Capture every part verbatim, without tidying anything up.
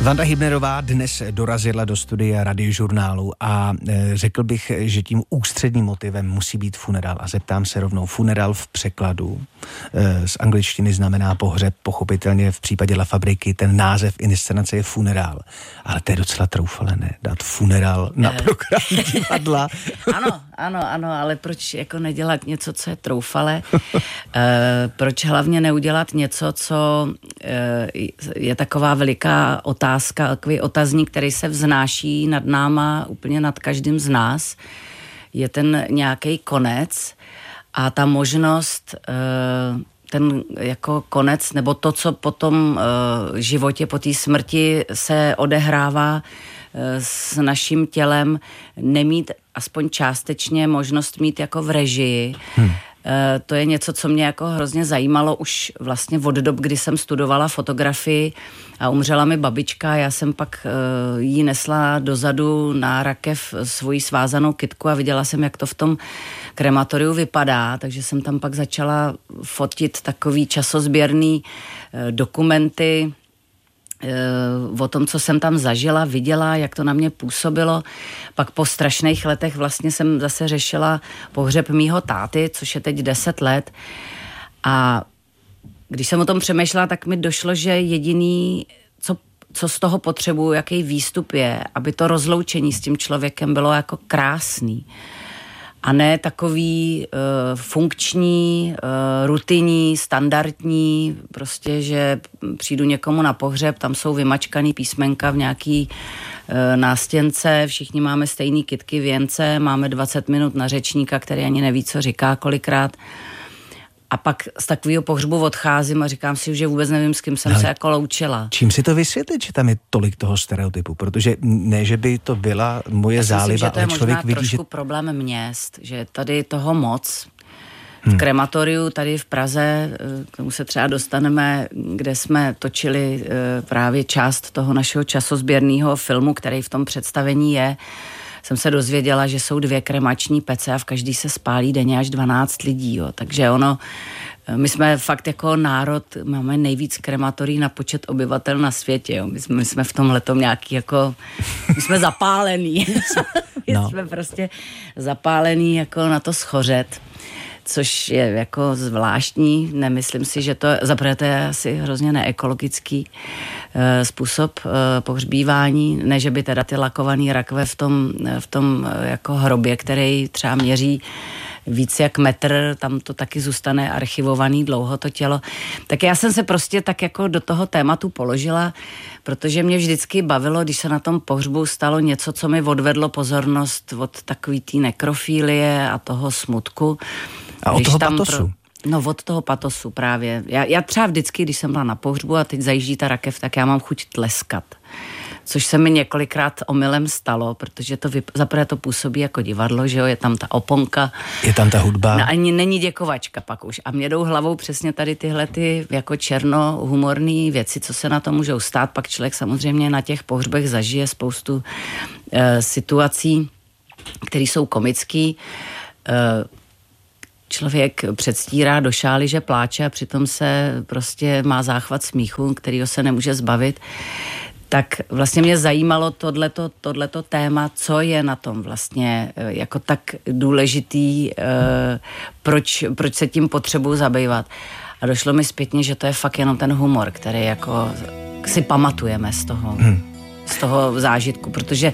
Vanda Hybnerová dnes dorazila do studia Radiožurnálu a e, řekl bych, že tím ústředním motivem musí být funerál. A zeptám se rovnou, funerál v překladu e, z angličtiny znamená pohřeb, pochopitelně v případě La Fabriky ten název inscenace je funerál. Ale to je docela troufalé, ne? Dát funerál na program divadla. Ano, ano, ano, ale proč jako nedělat něco, co je troufalé? e, proč hlavně neudělat něco, co e, je taková veliká otázka, takový otazník, který se vznáší nad náma, úplně nad každým z nás. Je ten nějaký konec a ta možnost, ten jako konec, nebo to, co po tom životě, po té smrti se odehrává s naším tělem, nemít aspoň částečně možnost mít jako v režii. Hmm. To je něco, co mě jako hrozně zajímalo už vlastně od dob, kdy jsem studovala fotografii a umřela mi babička. Já jsem pak jí nesla dozadu na rakev svoji svázanou kytku a viděla jsem, jak to v tom krematoriu vypadá, takže jsem tam pak začala fotit takový časozběrný dokumenty o tom, co jsem tam zažila, viděla, jak to na mě působilo. Pak po strašných letech vlastně jsem zase řešila pohřeb mýho táty, což je teď deset let. A když jsem o tom přemýšlela, tak mi došlo, že jediný, co, co z toho potřebuju, jaký výstup je, aby to rozloučení s tím člověkem bylo jako krásný. A ne takový uh, funkční, uh, rutinní, standardní, prostě, že přijdu někomu na pohřeb, tam jsou vymačkaný písmenka v nějaký uh, nástěnce, všichni máme stejný kytky, věnce, máme dvacet minut na řečníka, který ani neví, co říká kolikrát. A pak z takového pohřbu odcházím a říkám si, že vůbec nevím, s kým jsem no, se jako loučila. Čím si to vysvětlit, že tam je tolik toho stereotypu? Protože ne, že by to byla moje Já záliba, myslím, že to je ale člověk možná vidí, trošku že... problém měst, že tady toho moc. V hmm. krematoriu tady v Praze, k tomu se třeba dostaneme, kde jsme točili právě část toho našeho časozběrného filmu, který v tom představení je, jsem se dozvěděla, že jsou dvě kremační pece a v každý se spálí denně až dvanáct lidí. Jo. Takže ono, my jsme fakt jako národ, máme nejvíc krematorií na počet obyvatel na světě. Jo. My, jsme, my jsme v tomhletom nějaký jako, my jsme zapálení. my no. jsme prostě zapálení jako na to schořet, což je jako zvláštní. Nemyslím si, že to, zaprvé to je asi hrozně neekologický e, způsob e, pohřbívání, ne, že by teda ty lakovaný rakve v tom, v tom e, jako hrobě, který třeba měří víc jak metr, tam to taky zůstane archivovaný dlouho to tělo. Tak já jsem se prostě tak jako do toho tématu položila, protože mě vždycky bavilo, když se na tom pohřbu stalo něco, co mi odvedlo pozornost od takový té nekrofílie a toho smutku. A od toho patosu? Pro, no od toho patosu právě. Já, já třeba vždycky, když jsem byla na pohřbu a teď zajíždí ta rakev, tak já mám chuť tleskat. Což se mi několikrát omylem stalo, protože to vyp- zaprvé to působí jako divadlo, že jo, je tam ta oponka. Je tam ta hudba. No ani není děkovačka pak už. A mě jdou hlavou přesně tady tyhle ty jako černohumorný věci, co se na to můžou stát. Pak člověk samozřejmě na těch pohřbech zažije spoustu e, situací, které jsou komický. E, Člověk předstírá do šály, že pláče a přitom se prostě má záchvat smíchu, kterýho se nemůže zbavit. Tak vlastně mě zajímalo tohleto, tohleto téma, co je na tom vlastně jako tak důležitý, proč, proč se tím potřebuji zabývat. A došlo mi zpětně, že to je fakt jenom ten humor, který jako si pamatujeme z toho, hmm. z toho zážitku, protože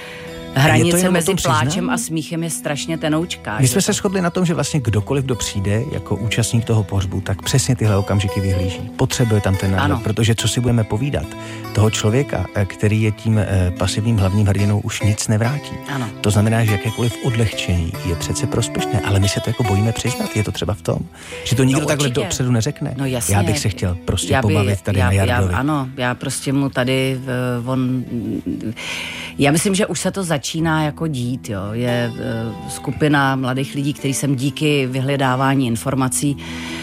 hranice mezi pláčem a smíchem je strašně tenoučká. My jsme se shodli na tom, že vlastně kdokoliv, kdo přijde jako účastník toho pohřbu, tak přesně tyhle okamžiky vyhlíží. Potřebuje tam ten nádor, protože co si budeme povídat, toho člověka, který je tím eh, pasivním hlavním hrdinou, už nic nevrátí. Ano. To znamená, že jakékoliv odlehčení je přece prospěšné, ale my se to jako bojíme přiznat. Je to třeba v tom, že to nikdo no, takhle dopředu neřekne. No, jasně. Já bych se chtěl prostě já by, pobavit tady já, na Jardovi. Já, ano, já prostě mu tady uh, on... Já myslím, že už se to začíná jako dít, jo. Je uh, skupina mladých lidí, kteří jsem díky vyhledávání informací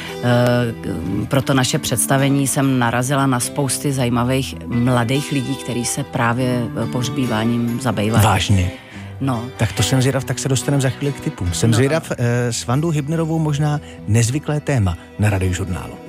uh, pro to naše představení jsem narazila na spousty zajímavých mladých lidí, kteří se právě pohřbíváním zabývají. Vážně? No. Tak to jsem zvědav, tak se dostaneme za chvíli k tipům. Jsem no. zvědav, uh, s Vandou Hybnerovou možná nezvyklé téma na Radiožurnálu.